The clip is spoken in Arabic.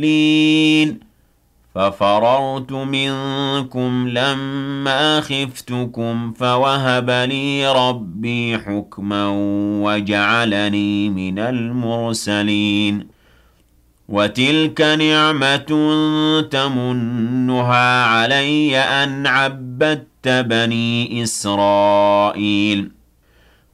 ففررت منكم لما خفتكم فوهب لي ربي حكما وجعلني من المرسلين وتلك نعمة تمنها علي أن عبدت بني إسرائيل